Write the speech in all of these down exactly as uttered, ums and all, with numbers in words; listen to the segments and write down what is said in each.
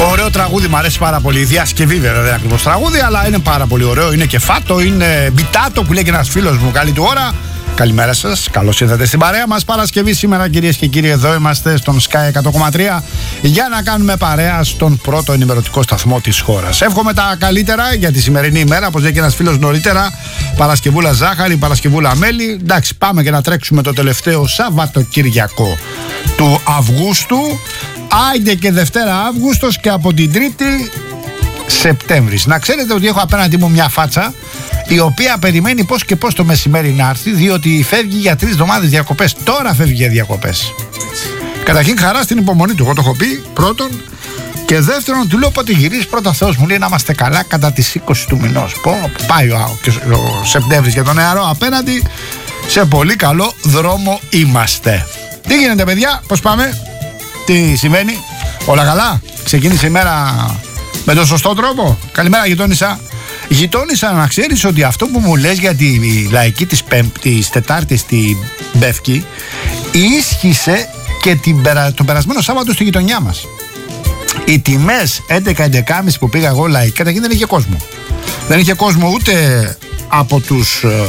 Ωραίο τραγούδι, μου αρέσει πάρα πολύ. Η διασκευή βέβαια δεν είναι ακριβώς τραγούδι, αλλά είναι πάρα πολύ ωραίο. Είναι κεφάτο, είναι μπιτάτο που λέει και ένας φίλος μου. Καλή του ώρα. Καλημέρα σας, καλώς ήρθατε στην παρέα μας. Παρασκευή σήμερα, κυρίες και κύριοι, εδώ είμαστε στον Sky εκατό κόμμα τρία για να κάνουμε παρέα στον πρώτο ενημερωτικό σταθμό της χώρας. Εύχομαι τα καλύτερα για τη σημερινή ημέρα, όπως λέει και ένας φίλος νωρίτερα. Παρασκευούλα ζάχαρη, Παρασκευούλα μέλι. Εντάξει, πάμε και να τρέξουμε το τελευταίο Σαββατοκύριακο του Αυγούστου. Άιντε και Δευτέρα Αύγουστος και από την Τρίτη Σεπτέμβρης. Να ξέρετε ότι έχω απέναντι μου μια φάτσα η οποία περιμένει πώς και πώς το μεσημέρι να έρθει, διότι φεύγει για τρεις εβδομάδες διακοπές. Τώρα φεύγει για διακοπές. Καταρχήν χαρά στην υπομονή του, εγώ το έχω πει πρώτον. Και δεύτερον, του λέω πότε γυρίζει. Πρώτα Θεός μου λέει να είμαστε καλά κατά τις είκοσι του μηνός. Πω, πάει ο, ο Σεπτέμβρης για τον νεαρό απέναντι. Σε πολύ καλό δρόμο είμαστε. Τι γίνεται, παιδιά, πώς πάμε, τι συμβαίνει, όλα καλά, ξεκίνησε η μέρα με τον σωστό τρόπο. Καλημέρα, γειτόνισσα. Γειτόνισσα, να ξέρεις ότι αυτό που μου λες για τη λαϊκή της, της Τετάρτης στη Μπεύκη ίσχυσε και την, τον περασμένο Σάββατο στη γειτονιά μας. Οι τιμές έντεκα έντεκα και μισή που πήγα εγώ λαϊκή, καταρχήν δεν είχε κόσμο. Δεν είχε κόσμο ούτε από τους ε,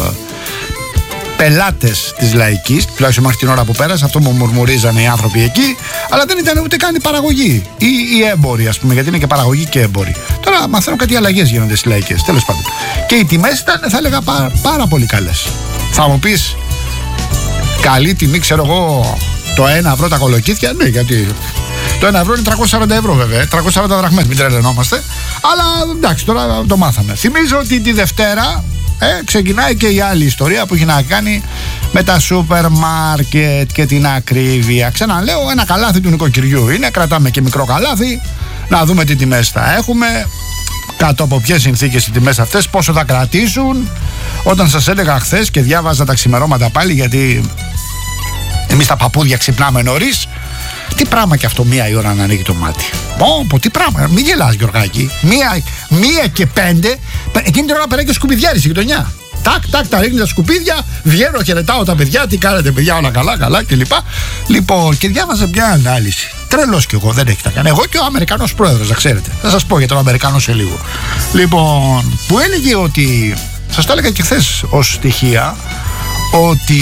πελάτες της λαϊκής, τουλάχιστον μέχρι την ώρα που πέρασε, αυτό μου μουρμουρίζανε οι άνθρωποι εκεί, αλλά δεν ήταν ούτε καν η παραγωγή ή οι έμποροι, ας πούμε, γιατί είναι και παραγωγή και έμποροι. Τώρα μαθαίνω κάτι αλλαγές γίνονται στις λαϊκές, τέλος πάντων. Και οι τιμές ήταν, θα έλεγα, πάρα, πάρα πολύ καλές. Θα μου πεις, καλή τιμή, ξέρω εγώ, το ένα ευρώ τα κολοκύθια, ναι, γιατί το ένα ευρώ είναι τριακόσια σαράντα ευρώ βέβαια, τριακόσια σαράντα δραχμές, μην τρελαινόμαστε. Αλλά εντάξει, τώρα το μάθαμε. Θυμίζω ότι τη Δευτέρα ε, ξεκινάει και η άλλη ιστορία που έχει να κάνει με τα σούπερ μάρκετ και την ακρίβεια. Ξαναλέω, ένα καλάθι του νοικοκυριού είναι, κρατάμε και μικρό καλάθι, να δούμε τι τιμές θα έχουμε, κάτω από ποιες συνθήκες οι τιμές αυτές, πόσο θα κρατήσουν. Όταν σας έλεγα χθες και διάβαζα τα ξημερώματα πάλι, γιατί εμείς τα παππούδια ξυπνάμε νωρίς. Τι πράγμα και αυτό, μία η ώρα να ανοίγει το μάτι. Πω, πω, τι πράγμα. Μην γελάς, Γιωργάκη. Μία, μία και πέντε, εκείνη την ώρα περάει και σκουπιδιάρη στη γειτονιά. Τάκ, τάκ, τα ρίχνει τα σκουπίδια. Βγαίνω, χαιρετάω τα παιδιά. Τι κάνετε, παιδιά, όλα καλά, καλά κλπ. Λοιπόν, και διάβαζα μια ανάλυση. Τρελός κι εγώ, δεν έχει τα κάνει. Εγώ και ο Αμερικανός πρόεδρος, να ξέρετε. Θα σας πω για τον Αμερικανό σε λίγο. Λοιπόν, που έλεγε ότι, σας το έλεγα και χθες ως στοιχεία, ότι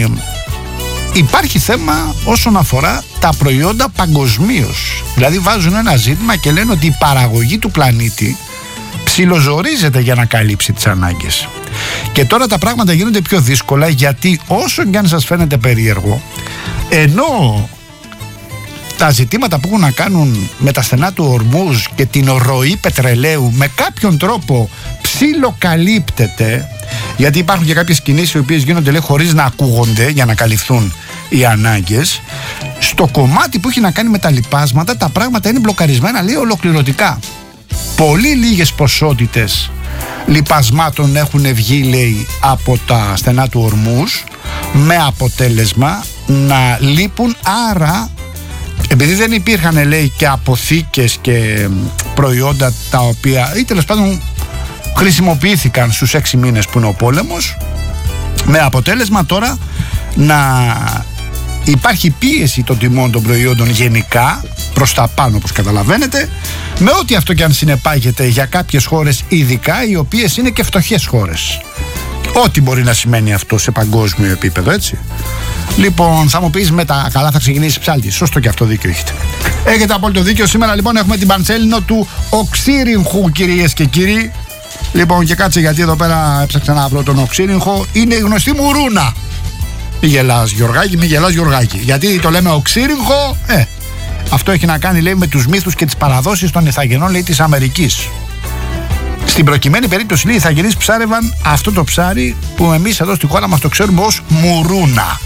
υπάρχει θέμα όσον αφορά τα προϊόντα παγκοσμίως. Δηλαδή βάζουν ένα ζήτημα και λένε ότι η παραγωγή του πλανήτη ψιλοζορίζεται για να καλύψει τις ανάγκες. Και τώρα τα πράγματα γίνονται πιο δύσκολα, γιατί όσο και αν σας φαίνεται περίεργο, ενώ τα ζητήματα που έχουν να κάνουν με τα στενά του Ορμούζ και την ροή πετρελαίου με κάποιον τρόπο ψιλοκαλύπτεται, γιατί υπάρχουν και κάποιες κινήσεις οι οποίες γίνονται, λέει, χωρίς να ακούγονται για να καλυφθούν οι ανάγκες, στο κομμάτι που έχει να κάνει με τα λιπάσματα τα πράγματα είναι μπλοκαρισμένα, λέει, ολοκληρωτικά. Πολύ λίγες ποσότητες λιπασμάτων έχουν βγει, λέει, από τα στενά του Ορμούζ, με αποτέλεσμα να λείπουν. Άρα, επειδή δεν υπήρχαν, λέει, και αποθήκες και προϊόντα τα οποία, ή τέλος πάντων χρησιμοποιήθηκαν στους έξι μήνες που είναι ο πόλεμος, με αποτέλεσμα τώρα να υπάρχει πίεση των τιμών των προϊόντων γενικά προς τα πάνω, όπως καταλαβαίνετε, με ό,τι αυτό και αν συνεπάγεται για κάποιες χώρες ειδικά, οι οποίες είναι και φτωχές χώρες. Ό,τι μπορεί να σημαίνει αυτό σε παγκόσμιο επίπεδο, έτσι. Λοιπόν, θα μου πεις, με τα καλά θα ξεκινήσει ψάλτη. Σωστό, και αυτό δίκιο έχετε. Έχετε απόλυτο δίκιο. Σήμερα λοιπόν έχουμε την πανσέλινο του Οξύριγχου, κυρίες και κύριοι. Λοιπόν, και κάτσε, γιατί εδώ πέρα έψαξα να βρω τον Οξύριγχο. Είναι η γνωστή μου ρούνα. Μη γελάς, Γιωργάκη, μη γελάς, Γιωργάκη. Γιατί το λέμε Οξύριγχο, ε, αυτό έχει να κάνει, λέει, με τους μύθους και τις παραδόσεις των ηθαγενών, λέει, της Αμερικής. Στην προκειμένη περίπτωση, λέει, οι ηθαγενείς ψάρευαν αυτό το ψάρι που εμείς εδώ στη χώρα μας το ξέρουμε ως μουρούνα.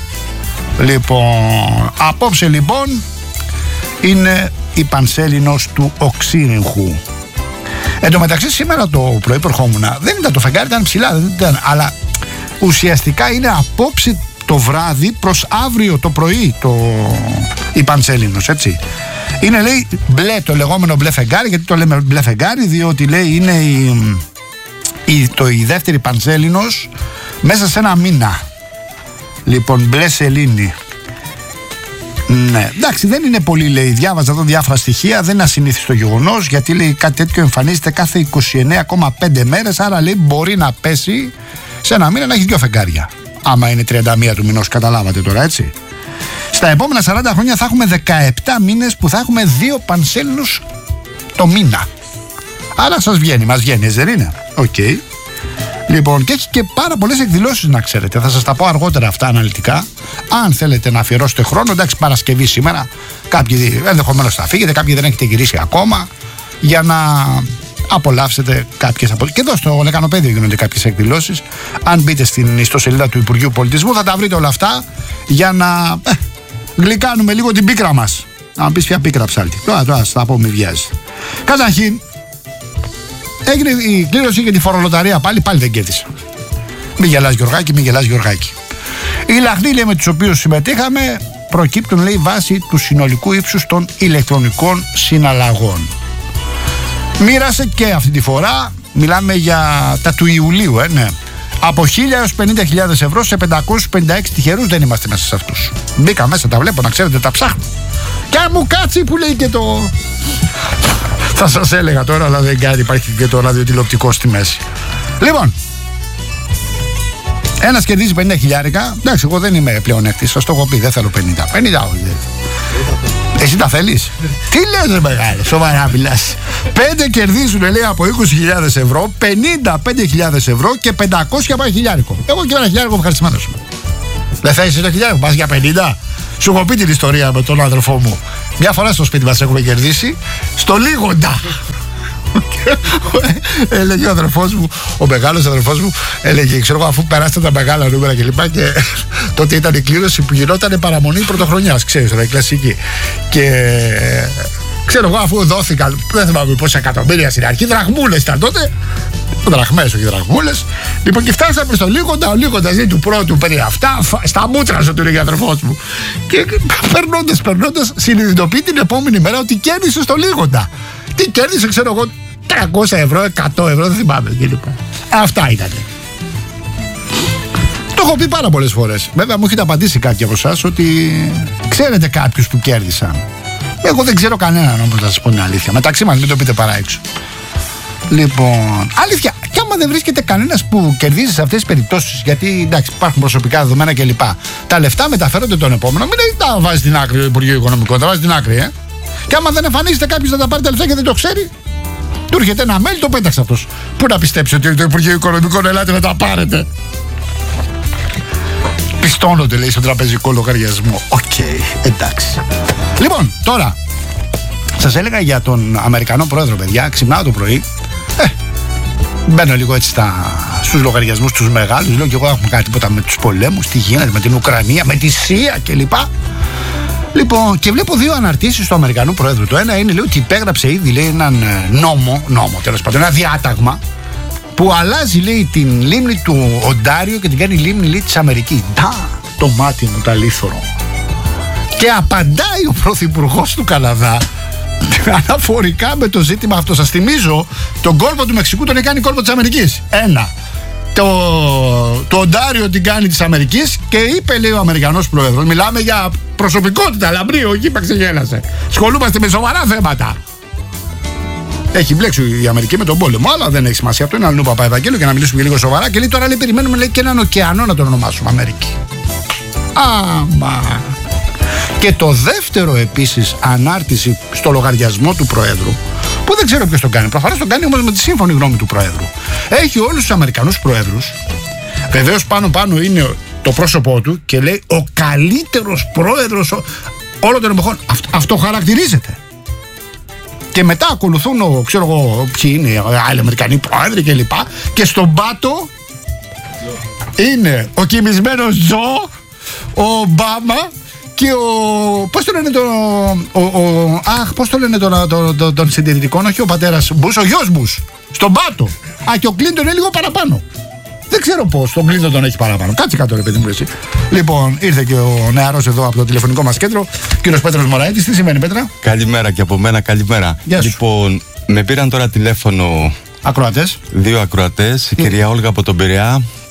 Λοιπόν, απόψε λοιπόν είναι η πανσέλινος του Οξύριγχου. Εν τω μεταξύ, σήμερα το πρωί προχόμουν, δεν ήταν το φεγγάρι, ήταν ψηλά, δεν ήταν, αλλά ουσιαστικά είναι απόψε το βράδυ προς αύριο το πρωί το, η πανσέλινος, έτσι. Είναι, λέει, μπλε, το λεγόμενο μπλε φεγγάρι. Γιατί το λέμε μπλε φεγγάρι? Διότι, λέει, είναι η, η, το, η δεύτερη πανσέλινος μέσα σε ένα μήνα. Λοιπόν, μπλε σελήνη. Ναι, εντάξει, δεν είναι πολύ, λέει. Διάβαζα εδώ διάφορα στοιχεία. Δεν είναι ασυνήθιστο γεγονός, γιατί λέει κάτι τέτοιο εμφανίζεται κάθε είκοσι εννέα κόμμα πέντε μέρες. Άρα λέει μπορεί να πέσει σε ένα μήνα να έχει δύο φεγγάρια. Άμα είναι τριάντα μία του μηνός, καταλάβατε τώρα, έτσι. Στα επόμενα σαράντα χρόνια θα έχουμε δεκαεπτά μήνες που θα έχουμε δύο πανσέλινους το μήνα. Άρα σας βγαίνει, μας βγαίνει, δεν είναι? Οκ. Okay. Λοιπόν, και έχει και πάρα πολλές εκδηλώσεις, να ξέρετε. Θα σας τα πω αργότερα αυτά αναλυτικά. Αν θέλετε να αφιερώσετε χρόνο, εντάξει, Παρασκευή σήμερα. Κάποιοι ενδεχομένως θα φύγετε, κάποιοι δεν έχετε γυρίσει ακόμα. Για να απολαύσετε κάποιες από. Και εδώ στο Λεκανοπέδιο γίνονται κάποιες εκδηλώσεις. Αν μπείτε στην ιστοσελίδα του Υπουργείου Πολιτισμού, θα τα βρείτε όλα αυτά για να ε, γλυκάνουμε λίγο την πίκρα μας. Να πεις ποια πίκρα ψάλτη. Τώρα, τώρα θα πω, μη βιάζετε. Καταρχήν, έγινε η κλήρωση για τη φορολοταρία. Πάλι, πάλι δεν κέρδισε. Μη γελάς, Γιωργάκη, μη γελάς, Γιωργάκη. Οι λαχνοί, λέει, με τους οποίους συμμετείχαμε προκύπτουν, λέει, βάσει του συνολικού ύψους των ηλεκτρονικών συναλλαγών. Μοίρασε και αυτή τη φορά, μιλάμε για τα του Ιουλίου, ε, ναι. Από χίλια έως πενήντα χιλιάδες ευρώ σε πεντακόσιους πενήντα έξι τυχερούς, δεν είμαστε μέσα σε αυτούς. Μπήκα μέσα, τα βλέπω, να ξέρετε, τα ψάχνω. Και αν μου κάτσει που λέει και το... Θα σας έλεγα τώρα, αλλά δεν κάνει, υπάρχει και το ραδιοτηλεοπτικό στη μέση. Λοιπόν, ένας κερδίζει πενήντα χιλιάρικα. Εντάξει, εγώ δεν είμαι πλεονέκτης, σας το έχω πει, δεν θέλω πενήντα. πενήντα όχι. Εσύ τα θέλεις? Τι λες, ρε μεγάλε, σοβαρά μιλάς? Πέντε κερδίζουν, λέει, από είκοσι χιλιάδες ευρώ, πενήντα πέντε χιλιάδες ευρώ και πεντακόσια πάει χιλιάρικο. Εγώ και ένα χιλιάρικο ευχαριστημένος είμαι. Δεν θα είσαι το χιλιάρικο, πας για πενήντα. Σου έχω πει την ιστορία με τον αδερφό μου. Μια φορά στο σπίτι μας έχουμε κερδίσει στο Λίγοντα. Έλεγε ο αδερφός μου, ο μεγάλος αδερφός μου, έλεγε, ξέρω εγώ, αφού περάσετε τα μεγάλα νούμερα και λοιπά, και τότε ήταν η κλήρωση που γινόταν παραμονή πρωτοχρονιάς, ξέρεις, η κλασική. Και ξέρω εγώ, αφού δόθηκαν, δεν θυμάμαι πόσα εκατομμύρια στην αρχή, δραχμούλες ήταν τότε. Δραχμές, όχι δραχμούλες. Λοιπόν, και φτάσαμε στο Λίγοντα. Ο Λίγοντας λέει του πρώτου περί αυτά, στα μούτρα σου, του λέγει ο αδερφός μου. Και περνώντας, περνώντας, συνειδητοποιεί την επόμενη μέρα ότι κέρδισε στο Λίγοντα. Τι κέρδισε, ξέρω εγώ, τριακόσια ευρώ, εκατό ευρώ, δεν θυμάμαι κλπ. Αυτά ήταν. Το έχω πει πάρα πολλές φορές. Βέβαια, μου έχετε απαντήσει κάποιοι από εσάς ότι ξέρετε κάποιους που κέρδισαν. Εγώ δεν ξέρω κανέναν, όμως, να σας πω την αλήθεια. Μεταξύ μας, μην το πείτε παρά έξω. Λοιπόν, αλήθεια, και άμα δεν βρίσκεται κανένας που κερδίζει σε αυτές τις περιπτώσεις, γιατί εντάξει, υπάρχουν προσωπικά δεδομένα κλπ. Τα λεφτά μεταφέρονται τον επόμενο. Μην λέει, τα βάζει στην άκρη ο Υπουργείο Οικονομικών, τα βάζει στην άκρη, ε. Και άμα δεν εμφανίζεται κάποιος να τα πάρει τα λεφτά και δεν το ξέρει, του έρχεται ένα mail, το πέταξε αυτός. Πού να πιστέψει ότι το Υπουργείο Οικονομικών, ελάτε να τα πάρετε. Πιστώνονται, λέει, στον τραπεζικό λογαριασμό. Οκ, okay, εντάξει. Λοιπόν, τώρα, σας έλεγα για τον Αμερικανό πρόεδρο, παιδιά. Ξυπνάω το πρωί. Ε, μπαίνω λίγο έτσι στα, στους λογαριασμούς τους μεγάλους. Λέω και εγώ, έχουμε κάνει τίποτα με τους πολέμους, τι γίνεται με την Ουκρανία, με τη Σία κλπ. Λοιπόν, και βλέπω δύο αναρτήσεις του Αμερικανού πρόεδρου. Το ένα είναι, λέει, ότι υπέγραψε ήδη, λέει, έναν νόμο, νόμο τέλος πάντων, ένα διάταγμα που αλλάζει, λέει, την λίμνη του Οντάριο και την κάνει λίμνη, λέει, της Αμερικής. Ντά, το μάτι μου τα λίθωρο. Και απαντάει ο πρωθυπουργός του Καναδά αναφορικά με το ζήτημα αυτό. Σας θυμίζω, τον κόλπο του Μεξικού τον έχει κάνει κόλπο της Αμερικής. Ένα. Το, το Οντάριο την κάνει της Αμερικής. Και είπε, λέει, ο Αμερικανός πρόεδρος, μιλάμε για προσωπικότητα, λαμπρίο, εκεί ξεγέλασε. Σχολούμαστε με σοβαρά θέματα. Έχει μπλέξει η Αμερική με τον πόλεμο, αλλά δεν έχει σημασία αυτό. Είναι αλλού Παπαευαγγέλιο, για να μιλήσουμε λίγο σοβαρά. Και λέει, τώρα, λέει, περιμένουμε, λέει, και έναν ωκεανό να τον ονομάσουμε Αμερική. Άμα. Και το δεύτερο επίσης ανάρτηση στο λογαριασμό του Προέδρου, που δεν ξέρω ποιος τον κάνει, προφανώς τον κάνει όμως με τη σύμφωνη γνώμη του Προέδρου. Έχει όλους τους Αμερικανούς Προέδρους, βεβαίως πάνω πάνω είναι το πρόσωπό του και λέει ο καλύτερος πρόεδρος όλων των εποχών. Αυτό, αυτό χαρακτηρίζεται. Και μετά ακολουθούν, ο, ξέρω εγώ, ποιοι είναι οι άλλοι Αμερικανοί πρόεδροι κλπ. Και, και στον πάτο είναι ο κοιμισμένος Τζο, ο Ομπάμα και ο. Πώς το λένε τον. Ο, ο, αχ, πώς το λένε τον, τον, τον, τον συντηρητικό, όχι ο πατέρας Μπούς, ο γιος Μπούς. Στον πάτο. Α, και ο Κλίντον είναι λίγο παραπάνω. Δεν ξέρω πώς τον Κλίντον τον έχει παραπάνω. Κάτσε κάτω, ρε παιδί μου, εσύ. Λοιπόν, ήρθε και ο νεαρός εδώ από το τηλεφωνικό μας κέντρο, κύριος Πέτρος Μωραήτης. Τι σημαίνει, Πέτρα? Καλημέρα και από μένα, καλημέρα. Γεια σου. Λοιπόν, με πήραν τώρα τηλέφωνο. Ακροατές. Δύο ακροατές. Η κυρία Όλγα από τον Πειραιά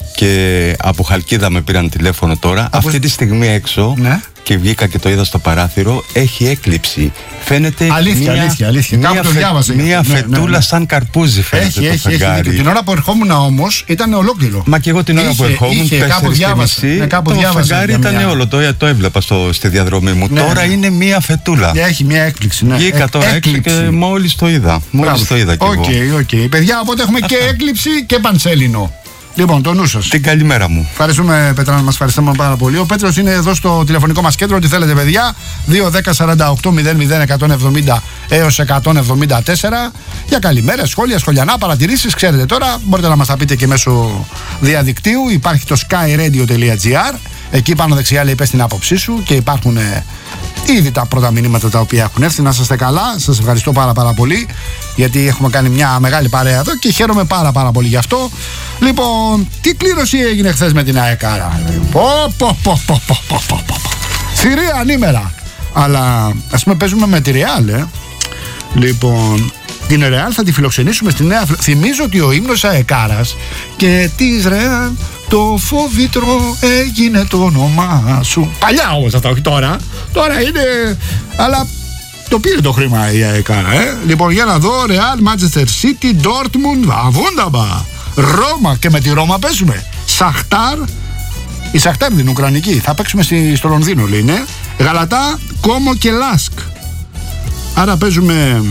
και από Χαλκίδα με πήραν τηλέφωνο τώρα. Από... Αυτή τη στιγμή έξω, ναι. Και βγήκα και το είδα στο παράθυρο, έχει έκλειψη. Φαίνεται αλήθεια, μια, αλήθεια, αλήθεια. Μια, φε, διάβασε, μια ναι, φετούλα ναι, ναι. σαν καρπούζι φαίνεται έχει, το έχει, φεγγάρι. Έχει, την ώρα που ερχόμουν όμως ήταν ολόκληρο. Μα και εγώ την ώρα είχε, που ερχόμουν, τέσσερις και μισή, ναι, το φεγγάρι ήταν μια... όλο, το, το έβλεπα στο, στη διαδρομή μου. Ναι. Τώρα είναι μια φετούλα. Έχει μια έκπληξη. Ναι. Βγήκα τώρα έξω και μόλις το είδα. Μόλις το είδα κι εγώ. Παιδιά, οπότε έχουμε και έκκληψη και πανσέλινο. Λοιπόν, το νου σας. Την καλημέρα μου. Ευχαριστούμε, Πέτρα, μας ευχαριστούμε πάρα πολύ. Ο Πέτρος είναι εδώ στο τηλεφωνικό μας κέντρο. Ό,τι θέλετε, παιδιά. δύο δέκα σαράντα οκτώ μηδέν μηδέν εκατόν εβδομήντα έως εκατόν εβδομήντα τέσσερα. Για καλημέρα, σχόλια, σχολιανά, παρατηρήσεις. Ξέρετε τώρα, μπορείτε να μας τα πείτε και μέσω διαδικτύου. Υπάρχει το skyradio τελεία gr. Εκεί πάνω δεξιά λέει πες την άποψή σου και υπάρχουν ε, ήδη τα πρώτα μηνύματα τα οποία έχουν έρθει. Να είστε καλά. Σας ευχαριστώ πάρα πάρα πολύ γιατί έχουμε κάνει μια μεγάλη παρέα εδώ και χαίρομαι πάρα πάρα πολύ γι' αυτό. Λοιπόν, τι κλήρωση έγινε χθες με την ΑΕΚΑΡΑ? Πω πω πω πω πω πω πω πω. Θηρία ανήμερα. Αλλά ας πούμε παίζουμε με τη Ρεάλ, ε. Λοιπόν, την Ρεάλ θα τη φιλοξενήσουμε στη Νέα. Θυμίζω ότι ο ύμνος ΑΕΚΑΡΑς και της Ρεάλ το φόβητρο έγινε το όνομά σου. Παλιά όμως αυτά, όχι τώρα. Τώρα είναι. Αλλά το πήρε το χρήμα η ΑΕΚΑΡΑ, ε. Λοιπόν, για να δω. Real, Manchester City, Dortmund, Αβούνταμπα, Ρώμα. Και με τη Ρώμα παίζουμε. Σαχτάρ. Η Σαχτάρ δεν είναι ουκρανική. Θα παίξουμε στη, στο Λονδίνο, λέει, ναι. Γαλατά, Κόμο και Λάσκ. Άρα παίζουμε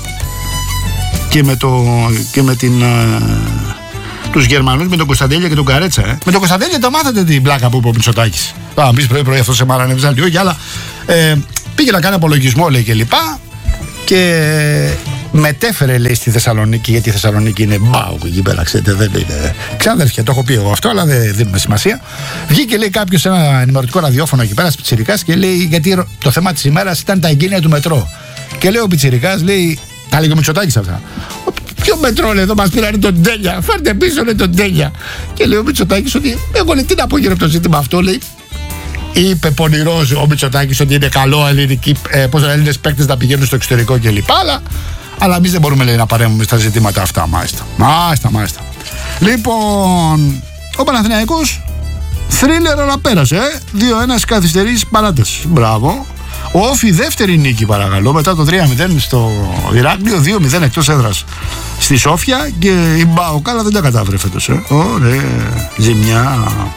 και με, το, και με την. Τους Γερμανούς, με τον Κωνσταντέλια και τον Καρέτσα. Ε. Με τον Κωνσταντέλια τα μάθατε την πλάκα που είπε ο Μητσοτάκης. Θα μπει πρωί-πρωί αυτό σε μαρανευζάλει, όχι, αλλά ε, πήγε να κάνει απολογισμό, λέει, και λοιπά. Και μετέφερε, λέει, στη Θεσσαλονίκη, γιατί η Θεσσαλονίκη είναι μπάουκ εκεί πέρα, ξέρετε, δεν είναι. Ξάδερφια, το έχω πει εγώ αυτό, αλλά δεν δίνουμε σημασία. Βγήκε, λέει, κάποιος σε ένα ενημερωτικό ραδιόφωνο εκεί πέρα, πιτσιρικάς, και λέει, γιατί το θέμα της ημέρας ήταν τα εγγένεια του μετρό. Και λέει ο πιτσιρικάς, λέει, τα λέει ο Μητσοτάκης αυτά. Ποιο μετρό, λέει, εδώ μας πήρανε τον Τέλια. Φέρτε πίσω, λέει, τον Τέλια. Και λέει ο Μητσοτάκης ότι εγώ, λέει, τι να πω γύρω από το ζήτημα αυτό, λέει. Είπε πονηρός ο Μητσοτάκης ότι είναι καλό ελληνικοί, ε, πώς λένε, Έλληνες παίκτες να πηγαίνουν στο εξωτερικό κλπ. Αλλά, αλλά εμείς δεν μπορούμε, λέει, να παρέμβουμε στα ζητήματα αυτά. Μάλιστα. Μάλιστα, μάλιστα. Λοιπόν, ο Παναθηναϊκός θρίλερ αλλά πέρασε. Ε. δύο ένα καθυστερήσεις παράταση. Μπράβο. Ο Όφι δεύτερη νίκη, παρακαλώ, μετά το τρία μηδέν στο Ηράκλειο, δύο μηδέν εκτός έδρας στη Σόφια, και η Μπαοκάλα δεν τα κατάφερε φέτος. Ε. Ωραία, ζημιά.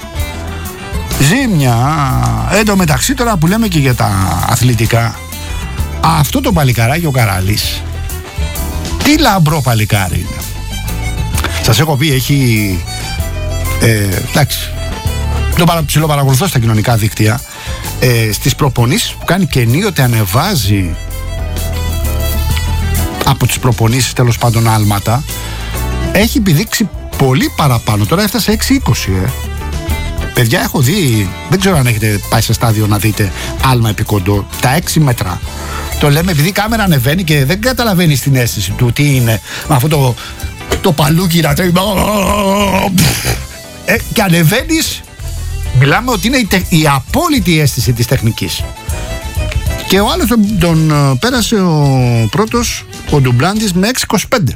Ζήμια. Εν τω μεταξύ, τώρα που λέμε και για τα αθλητικά, αυτό το παλικαράκι ο Καράλης, τι λαμπρό παλικάρι είναι. Σας έχω πει, έχει ε, εντάξει, το ψιλοπαρακολουθώ στα κοινωνικά δίκτυα. Ε, στις προπονήσεις που κάνει και ενίοτε ανεβάζει από τις προπονήσεις, τέλος πάντων, άλματα. Έχει επιδείξει πολύ παραπάνω. Τώρα έφτασε έξι είκοσι, ε. Παιδιά, έχω δει, δεν ξέρω αν έχετε πάει σε στάδιο να δείτε άλμα επί κοντό, τα έξι μέτρα. Το λέμε επειδή η κάμερα ανεβαίνει και δεν καταλαβαίνει την αίσθηση του τι είναι με αυτό το, το παλούκι να τρέχει, ε, και ανεβαίνεις. Μιλάμε ότι είναι η, τε, η απόλυτη αίσθηση της τεχνικής. Και ο άλλος τον, τον πέρασε ο πρώτος, ο Ντουμπλάντης, με έξι είκοσι πέντε.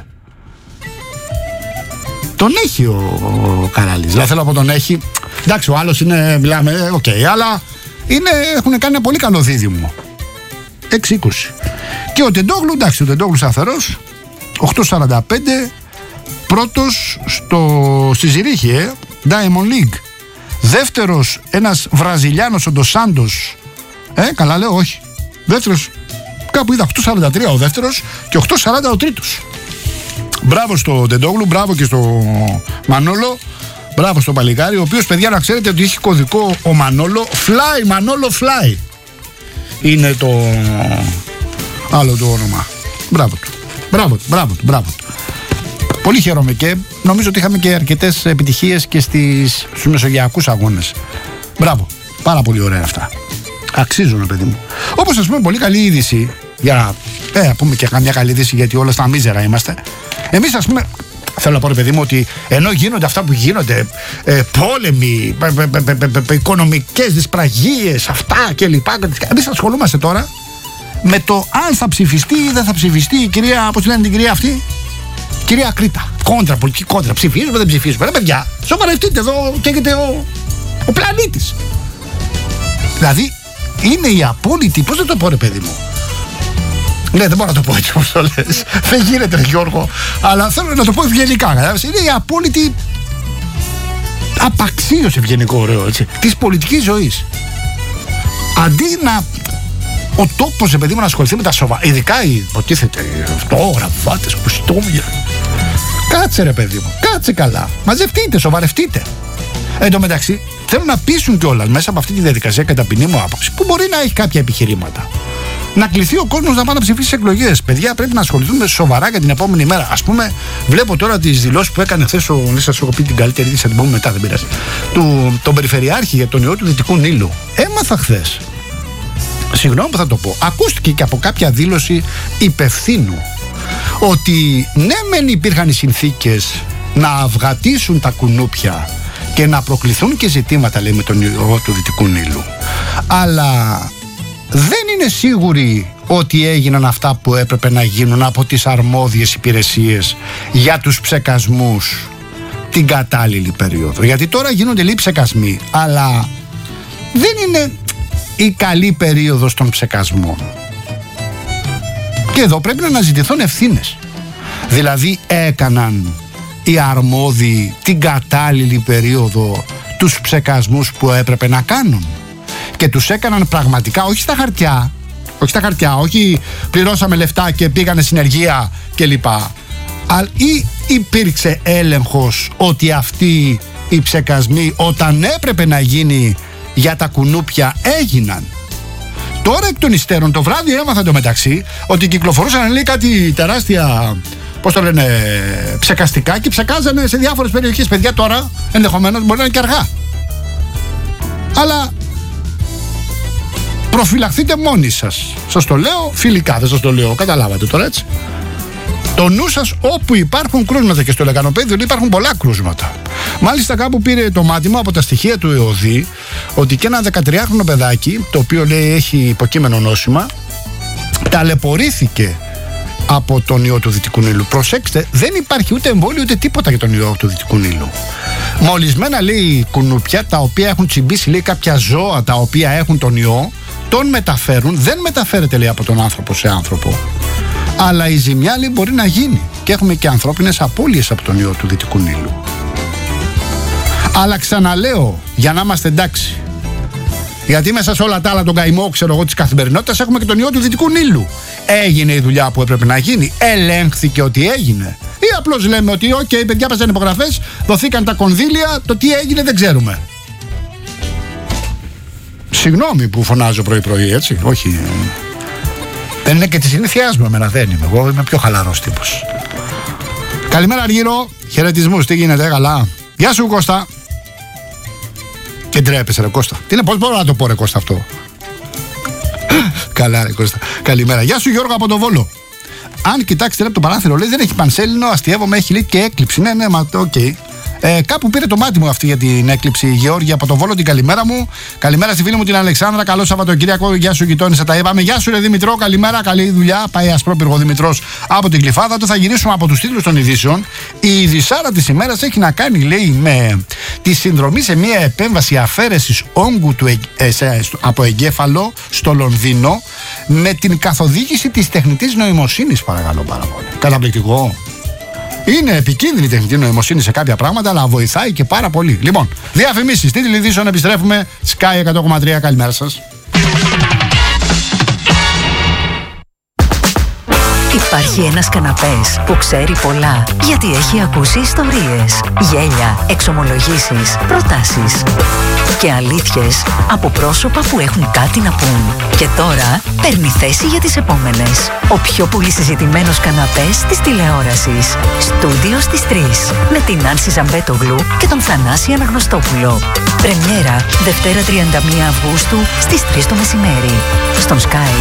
Τον έχει ο, ο Καράλης. Δηλαδή θέλω να πω τον έχει. Εντάξει, ο άλλος είναι, μιλάμε, οκ, okay, αλλά είναι, έχουν κάνει ένα πολύ καλό δίδυμο. έξι είκοσι. Και ο Τεντόγλου, εντάξει, ο Τεντόγλου σταθερός, οκτώ σαράντα πέντε. Πρώτος στο, στη Ζηρίχη, ε, Diamond League. Δεύτερος ένας Βραζιλιάνος, ο Ντοσάντος. Ε, καλά λέω, όχι. Δεύτερος, κάπου είδα οκτώ σαράντα τρία ο δεύτερος και οκτώ σαράντα ο τρίτος. Μπράβο στο Τεντόγλου, μπράβο και στο Μανόλο. Μπράβο στο παλικάρι, ο οποίος, παιδιά, να ξέρετε ότι έχει κωδικό ο Μανόλο. Fly, Μανόλο Fly είναι το άλλο το όνομα. Μπράβο του. Μπράβο του, μπράβο του, μπράβο του. Πολύ χαίρομαι και νομίζω ότι είχαμε και αρκετές επιτυχίες και στις, στους μεσογειακούς αγώνες. Μπράβο, πάρα πολύ ωραία αυτά. Αξίζουν, παιδί μου. Όπως, ας πούμε, πολύ καλή είδηση, για να ε, πούμε και καμιά καλή είδηση, γιατί όλα στα μίζερα είμαστε. Εμείς, ας πούμε, θέλω να πω, ρε παιδί μου, ότι ενώ γίνονται αυτά που γίνονται, ε, πόλεμοι, πε, πε, πε, πε, πε, πε, οικονομικές δυσπραγίες, αυτά κλπ. Εμείς ασχολούμαστε τώρα με το αν θα ψηφιστεί ή δεν θα ψηφιστεί η κυρία, πώς λένε την κυρία αυτή, κυρία Κρήτα. κόντρα, πολιτική κόντρα. Ψηφίζουμε, δεν ψηφίζουμε. Ρε παιδιά, σοβαρευτείτε εδώ, καίγεται ο, ο πλανήτης. Δηλαδή, είναι η απόλυτη, πώς να το πω, ρε παιδί μου. Ναι, δεν μπορώ να το πω έτσι όπως το λες. Δεν γίνεται, ρε Γιώργο. Αλλά θέλω να το πω ευγενικά. Είναι η απόλυτη απαξίωση, ευγενικό ωραίο, έτσι, της πολιτικής ζωής. Αντί να ο τόπος, ρε παιδί μου, να ασχοληθεί με τα σοβαρά, ειδικά υποτίθεται αυτό, γραβάτες, κουστούμια. Κάτσε, ρε παιδί μου, κάτσε καλά. Μαζευτείτε, σοβαρευτείτε. Εν τω μεταξύ, θέλουν να πείσουν κιόλας μέσα από αυτή τη διαδικασία, κατά ποινή μου άποψη, που μπορεί να έχει κάποια επιχειρήματα, να κληθεί ο κόσμος να πάει να ψηφίσει εκλογές. Παιδιά, πρέπει να ασχοληθούμε σοβαρά για την επόμενη μέρα. Ας πούμε, βλέπω τώρα τις δηλώσεις που έκανε χθες ο. Δεν σας έχω πει την καλύτερη είδηση, θα την πούμε μετά, δεν πειράζει. Του, τον Περιφερειάρχη για τον ιό του Δυτικού Νείλου. Έμαθα χθες. Συγγνώμη που θα το πω. Ακούστηκε και από κάποια δήλωση υπευθύνου ότι ναι, μεν υπήρχαν οι συνθήκες να αυγατήσουν τα κουνούπια και να προκληθούν και ζητήματα, λέει, με τον ιό του Δυτικού Νείλου. Αλλά δεν είναι σίγουροι ότι έγιναν αυτά που έπρεπε να γίνουν από τις αρμόδιες υπηρεσίες για τους ψεκασμούς την κατάλληλη περίοδο. Γιατί τώρα γίνονται λίγοι ψεκασμοί, αλλά δεν είναι η καλή περίοδος των ψεκασμών. Και εδώ πρέπει να αναζητηθούν ευθύνες. Δηλαδή, έκαναν οι αρμόδιοι την κατάλληλη περίοδο τους ψεκασμούς που έπρεπε να κάνουν? Και τους έκαναν πραγματικά, όχι στα χαρτιά, όχι στα χαρτιά, όχι πληρώσαμε λεφτά και πήγανε συνεργεία κλπ. Αλλά ή υπήρξε έλεγχος ότι αυτοί οι ψεκασμοί, όταν έπρεπε να γίνει για τα κουνούπια, έγιναν? Τώρα εκ των υστέρων, το βράδυ έμαθα το μεταξύ ότι κυκλοφορούσαν, λέει, κάτι τεράστια, πώς το λένε, ψεκαστικά, και ψεκάζανε σε διάφορες περιοχές. Παιδιά, τώρα ενδεχομένως μπορεί να είναι και αργά. Αλλά προφυλαχθείτε μόνοι σας. Σας το λέω φιλικά, δεν σας το λέω, καταλάβατε τώρα, έτσι. Το νου σας όπου υπάρχουν κρούσματα, και στο Λεκανοπέδιο υπάρχουν πολλά κρούσματα. Μάλιστα, κάπου πήρε το μάτι από τα στοιχεία του ΕΟΔΗ ότι και ένα δεκατριάχρονο παιδάκι, το οποίο, λέει, έχει υποκείμενο νόσημα, ταλαιπωρήθηκε από τον ιό του Δυτικού Νείλου. Προσέξτε, δεν υπάρχει ούτε εμβόλιο ούτε τίποτα για τον ιό του Δυτικού Νείλου. Μολυσμένα, λέει, κουνούπια, τα οποία έχουν τσιμπήσει, λέει, κάποια ζώα τα οποία έχουν τον ιό, τον μεταφέρουν. Δεν μεταφέρεται, λέει, από τον άνθρωπο σε άνθρωπο. Αλλά η ζημιά, λέει, μπορεί να γίνει. Και έχουμε και ανθρώπινες απώλειες από τον ιό του Δυτικού Νείλου. Αλλά ξαναλέω, για να είμαστε εντάξει, γιατί μέσα σε όλα τα άλλα, τον καημό, ξέρω εγώ, της καθημερινότητας, έχουμε και τον ιό του Δυτικού Νείλου. Έγινε η δουλειά που έπρεπε να γίνει? Ελέγχθηκε ότι έγινε? Ή απλώς λέμε ότι, οκ, okay, παιδιά, πέσανε υπογραφές, δοθήκαν τα κονδύλια, το τι έγινε δεν ξέρουμε? Συγγνώμη που φωνάζω πρωί-πρωί, έτσι, όχι. Δεν είναι και τη συνήθειάς μου, εμένα δεν είμαι. Εγώ είμαι πιο χαλαρός τύπος. Καλημέρα, Αργύρο. Χαιρετισμούς, τι γίνεται, καλά? Γεια σου, Κώστα. Και ντρέπεσαι, ρε Κώστα. Τι είναι, πώς μπορώ να το πω, ρε Κώστα, αυτό? Καλά, ρε Κώστα. Καλημέρα. Γεια σου, Γιώργο, από το Βόλο. Αν κοιτάξετε από το παράθυρο, λέει, δεν έχει πανσέλινο, αστειεύομαι, έχει, λέει, και έκλειψη. Ναι, ναι, μα οκ. Okay. Ε, κάπου πήρε το μάτι μου αυτή για την έκλειψη. Γεώργια από το Βόλο, την καλημέρα μου. Καλημέρα στη φίλη μου την Αλεξάνδρα. Καλό Σαββατοκύριακο. Γεια σου, γειτόνισσα, τα είπαμε. Γεια σου, ρε Δημητρό. Καλημέρα, καλή δουλειά. Πάει ασπρόπυργο Δημητρός από την Γλυφάδα. Το θα γυρίσουμε από τους τίτλους των ειδήσεων. Η ειδησάρα της ημέρας έχει να κάνει, λέει, με τη συνδρομή σε μια επέμβαση αφαίρεσης όγκου του, ε, σε, από εγκέφαλο στο Λονδίνο, με την καθοδήγηση της τεχνητής νοημοσύνης, παρακαλώ πάρα πολύ. Καταπληκτικό. Είναι επικίνδυνη η τεχνητή νοημοσύνη σε κάποια πράγματα, αλλά βοηθάει και πάρα πολύ. Λοιπόν, διαφημίσεις, τίτλοι ειδήσεων, επιστρέφουμε. Sky εκατό κόμμα τρία, καλημέρα σας. Υπάρχει ένας καναπές που ξέρει πολλά, γιατί έχει ακούσει ιστορίες, γέλια, εξομολογήσεις, προτάσεις και αλήθειες από πρόσωπα που έχουν κάτι να πούν. Και τώρα παίρνει θέση για τις επόμενες. Ο πιο πολύ συζητημένος καναπές της τηλεόρασης. Στούντιο στις τρεις. Με την Άνση Ζαμπέτογλου και τον Θανάση Αναγνωστόπουλο. Πρεμιέρα Δευτέρα τριάντα μία Αυγούστου στις τρεις το μεσημέρι. Στον Sky.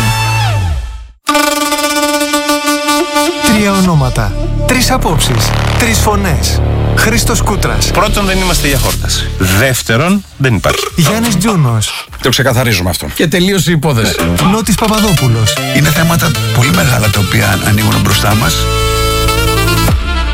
Τρία ονόματα, τρεις απόψεις, τρεις φωνές. Χρήστος Κούτρας. Πρώτον, δεν είμαστε για χόρταση. Δεύτερον, δεν υπάρχει. Γιάννης Τζούνος. Το ξεκαθαρίζουμε αυτό. Και τελείωσε η υπόθεση. Νότης Παπαδόπουλος. Είναι θέματα πολύ μεγάλα τα οποία ανοίγουν μπροστά μας